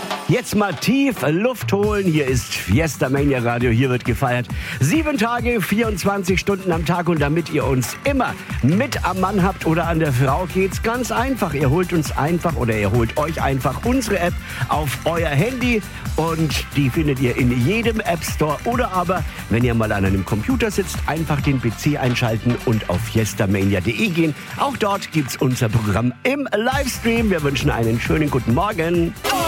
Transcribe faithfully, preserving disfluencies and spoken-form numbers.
Jetzt mal tief Luft holen. Hier ist Fiesta Mania Radio. Hier wird gefeiert. Sieben Tage, vierundzwanzig Stunden am Tag. Und damit ihr uns immer mit am Mann habt oder an der Frau, geht's ganz einfach. Ihr holt uns einfach oder ihr holt euch einfach unsere App auf euer Handy. Und die findet ihr in jedem App Store. Oder aber, wenn ihr mal an einem Computer sitzt, einfach den P C einschalten und auf fiestamania punkt de gehen. Auch dort gibt's unser Programm im Livestream. Wir wünschen einen schönen guten Morgen.